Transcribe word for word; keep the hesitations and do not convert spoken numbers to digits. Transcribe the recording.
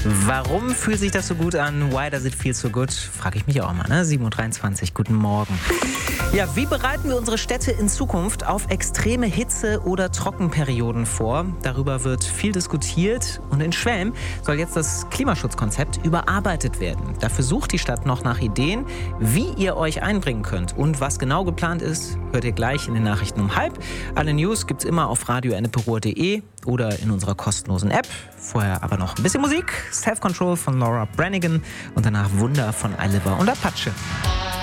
Warum fühlt sich das so gut an? Why does it feel so good? Frage ich mich auch mal, ne? sieben Uhr dreiundzwanzig, guten Morgen. Ja, wie bereiten wir unsere Städte in Zukunft auf extreme Hitze- oder Trockenperioden vor? Darüber wird viel diskutiert und in Schwelm soll jetzt das Klimaschutzkonzept überarbeitet werden. Dafür sucht die Stadt noch nach Ideen, wie ihr euch einbringen könnt. Und was genau geplant ist, hört ihr gleich in den Nachrichten um halb. Alle News gibt's immer auf radio enneperuhr punkt de oder in unserer kostenlosen App. Vorher aber noch ein bisschen Musik. Self-Control von Laura Branigan und danach Wunder von Oliver und Apache.